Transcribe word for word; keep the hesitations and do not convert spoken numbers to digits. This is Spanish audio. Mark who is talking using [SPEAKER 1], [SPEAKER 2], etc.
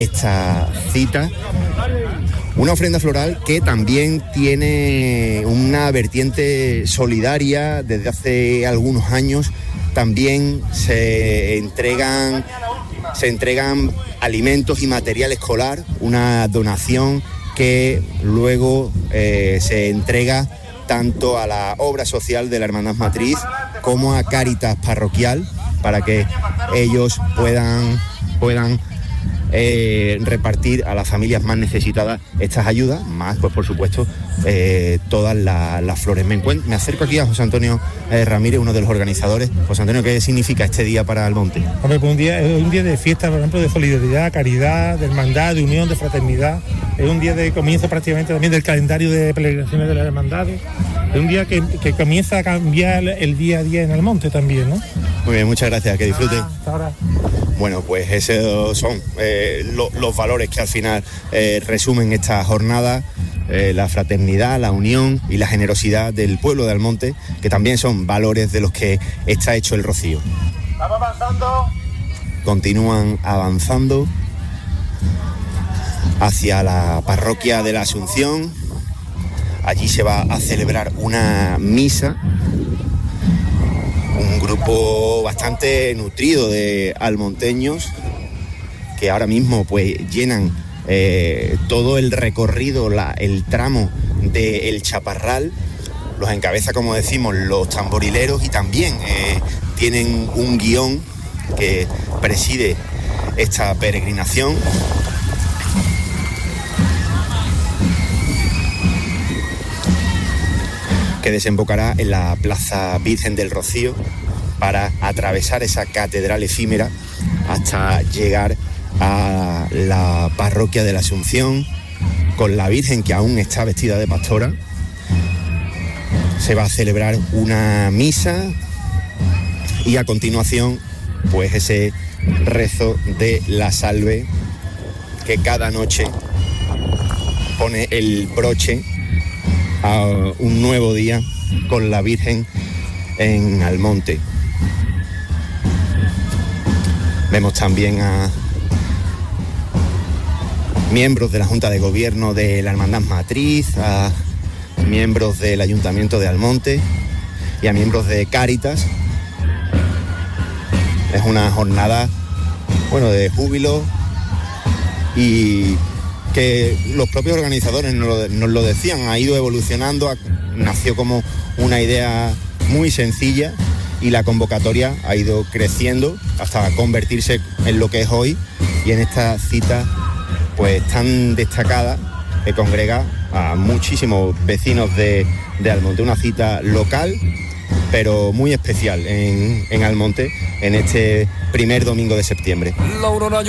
[SPEAKER 1] esta cita. Una ofrenda floral que también tiene una vertiente solidaria. Desde hace algunos años también se entregan, se entregan alimentos y material escolar, una donación que luego eh, se entrega tanto a la obra social de la Hermandad Matriz como a Cáritas Parroquial para que ellos puedan, puedan Eh, repartir a las familias más necesitadas estas ayudas, más pues por supuesto eh, todas la, las flores. Me, encuentro, me acerco aquí a José Antonio eh, Ramírez, uno de los organizadores. José Antonio, ¿qué significa este día para Almonte?
[SPEAKER 2] Hombre, pues un día, es un día de fiesta, por ejemplo, de solidaridad, caridad, de hermandad, de unión, de fraternidad. Es un día de comienzo prácticamente también del calendario de peregrinaciones de las hermandades. Es un día que, que comienza a cambiar el día a día en Almonte también, ¿no?
[SPEAKER 1] Muy bien, muchas gracias, que disfruten.
[SPEAKER 2] Ah, hasta ahora.
[SPEAKER 1] Bueno, pues esos son eh, lo, los valores que al final eh, resumen esta jornada, eh, la fraternidad, la unión y la generosidad del pueblo de Almonte, que también son valores de los que está hecho el rocío.
[SPEAKER 3] Estamos avanzando.
[SPEAKER 1] Continúan avanzando hacia la parroquia de la Asunción. Allí se va a celebrar una misa. Un grupo bastante nutrido de almonteños que ahora mismo pues llenan eh, todo el recorrido, la, el tramo del Chaparral. Los encabeza, como decimos, los tamborileros y también eh, tienen un guión que preside esta peregrinación. Que desembocará en la Plaza Virgen del Rocío para atravesar esa catedral efímera hasta llegar a la parroquia de la Asunción con la Virgen, que aún está vestida de pastora. Se va a celebrar una misa y a continuación pues ese rezo de la salve que cada noche pone el broche a un nuevo día con la Virgen en Almonte. Vemos también a miembros de la Junta de Gobierno de la Hermandad Matriz, a miembros del Ayuntamiento de Almonte y a miembros de Cáritas. Es una jornada, bueno, de júbilo y que los propios organizadores nos lo, nos lo decían, ha ido evolucionando, ha, nació como una idea muy sencilla y la convocatoria ha ido creciendo hasta convertirse en lo que es hoy, y en esta cita pues tan destacada que congrega a muchísimos vecinos de, de Almonte, una cita local pero muy especial en, en Almonte en este primer domingo de septiembre.